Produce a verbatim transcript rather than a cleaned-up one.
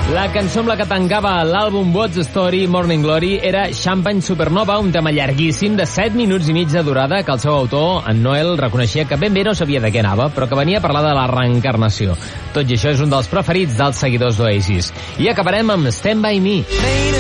La cançó amb la que tancava l'àlbum What's the Story, Morning Glory, era Champagne Supernova, un tema llarguíssim de set minuts i mig de durada que el seu autor, en Noel, reconeixia que ben bé no sabia de què anava, però que venia a parlar de la reencarnació. Tot i això és un dels preferits dels seguidors d'Oasis. I acabarem amb Stand By Me.